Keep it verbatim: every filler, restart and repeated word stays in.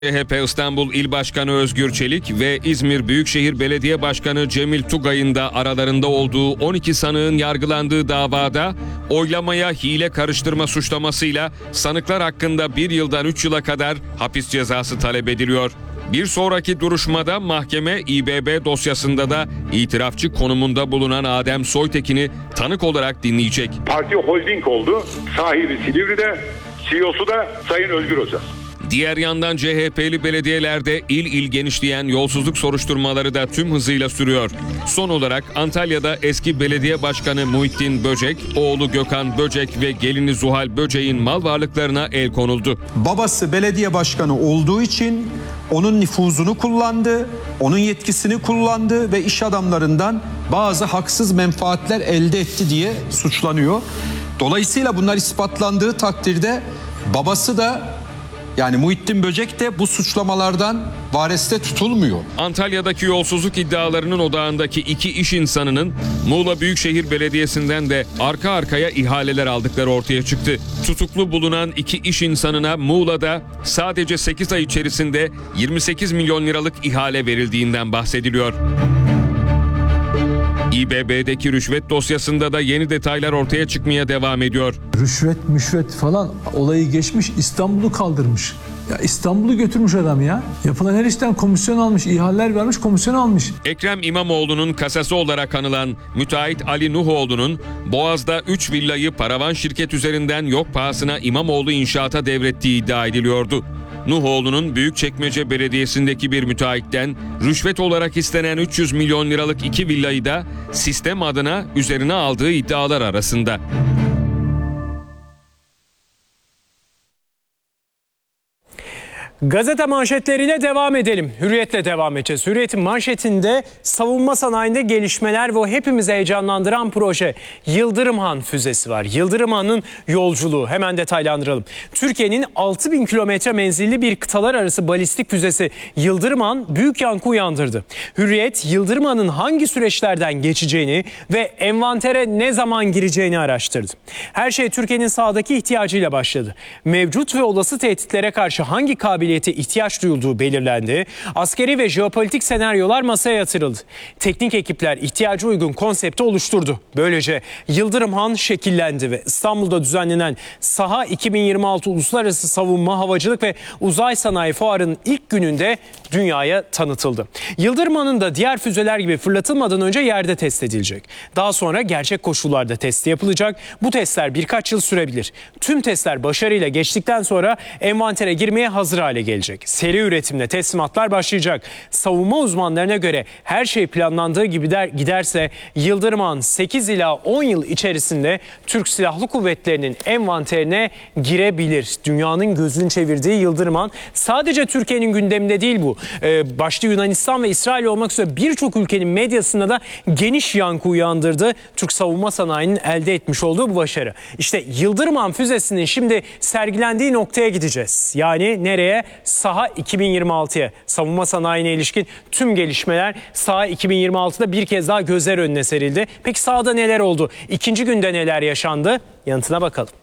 C H P İstanbul İl Başkanı Özgür Çelik ve İzmir Büyükşehir Belediye Başkanı Cemil Tugay'ın da aralarında olduğu on iki sanığın yargılandığı davada oylamaya hile karıştırma suçlamasıyla sanıklar hakkında bir yıldan üç yıla kadar hapis cezası talep ediliyor. Bir sonraki duruşmada mahkeme İ B B dosyasında da itirafçı konumunda bulunan Adem Soytekin'i tanık olarak dinleyecek. Parti holding oldu. Sahibi Silivri'de, C E O'su da Sayın Özgür Özel. Diğer yandan C H P'li belediyelerde il il genişleyen yolsuzluk soruşturmaları da tüm hızıyla sürüyor. Son olarak Antalya'da eski belediye başkanı Muhittin Böcek, oğlu Gökhan Böcek ve gelini Zuhal Böcek'in mal varlıklarına el konuldu. Babası belediye başkanı olduğu için onun nüfuzunu kullandı, onun yetkisini kullandı ve iş adamlarından bazı haksız menfaatler elde etti diye suçlanıyor. Dolayısıyla bunlar ispatlandığı takdirde babası da, yani Muhittin Böcek de bu suçlamalardan vareste tutulmuyor. Antalya'daki yolsuzluk iddialarının odağındaki iki iş insanının Muğla Büyükşehir Belediyesi'nden de arka arkaya ihaleler aldıkları ortaya çıktı. Tutuklu bulunan iki iş insanına Muğla'da sadece sekiz ay içerisinde yirmi sekiz milyon liralık ihale verildiğinden bahsediliyor. İ B B'deki rüşvet dosyasında da yeni detaylar ortaya çıkmaya devam ediyor. Rüşvet müşvet falan olayı geçmiş, İstanbul'u kaldırmış. Ya İstanbul'u götürmüş adam ya. Yapılan her işten komisyon almış, ihaleler vermiş, komisyon almış. Ekrem İmamoğlu'nun kasası olarak anılan müteahhit Ali Nuhoğlu'nun Boğaz'da üç villayı paravan şirket üzerinden yok pahasına İmamoğlu inşaata devrettiği iddia ediliyordu. Nuhoğlu'nun Büyükçekmece Belediyesi'ndeki bir müteahhitten rüşvet olarak istenen üç yüz milyon liralık iki villayı da sistem adına üzerine aldığı iddialar arasında. Gazete manşetleriyle devam edelim. Hürriyet'le devam edeceğiz. Hürriyet'in manşetinde savunma sanayinde gelişmeler ve o hepimizi heyecanlandıran proje Yıldırım Han füzesi var. Yıldırım Han'ın yolculuğu hemen detaylandıralım. Türkiye'nin altı bin kilometre menzilli bir kıtalar arası balistik füzesi Yıldırım Han büyük yankı uyandırdı. Hürriyet, Yıldırım Han'ın hangi süreçlerden geçeceğini ve envantere ne zaman gireceğini araştırdı. Her şey Türkiye'nin sahadaki ihtiyacıyla başladı. Mevcut ve olası tehditlere karşı hangi kabiliyet ihtiyaç duyulduğu belirlendi. Askeri ve jeopolitik senaryolar masaya yatırıldı. Teknik ekipler ihtiyaca uygun konsepti oluşturdu. Böylece Yıldırım Han şekillendi ve İstanbul'da düzenlenen Saha iki bin yirmi altı Uluslararası Savunma, Havacılık ve Uzay Sanayi Fuarı'nın ilk gününde dünyaya tanıtıldı. Yıldırım Han'ın da diğer füzeler gibi fırlatılmadan önce yerde test edilecek. Daha sonra gerçek koşullarda testi yapılacak. Bu testler birkaç yıl sürebilir. Tüm testler başarıyla geçtikten sonra envantere girmeye hazır hale gelecek. Seri üretimle teslimatlar başlayacak. Savunma uzmanlarına göre her şey planlandığı gibi der, giderse Yıldırım Han sekiz ila on yıl içerisinde Türk Silahlı Kuvvetleri'nin envanterine girebilir. Dünyanın gözünü çevirdiği Yıldırım Han sadece Türkiye'nin gündeminde değil bu. Ee, başta Yunanistan ve İsrail olmak üzere birçok ülkenin medyasında da geniş yankı uyandırdı. Türk savunma sanayinin elde etmiş olduğu bu başarı. İşte Yıldırım Han füzesinin şimdi sergilendiği noktaya gideceğiz. Yani nereye? Saha iki bin yirmi altıya. Savunma sanayine ilişkin tüm gelişmeler Saha iki bin yirmi altıda bir kez daha gözler önüne serildi. Peki sahada neler oldu? İkinci günde neler yaşandı? Yanıtına bakalım.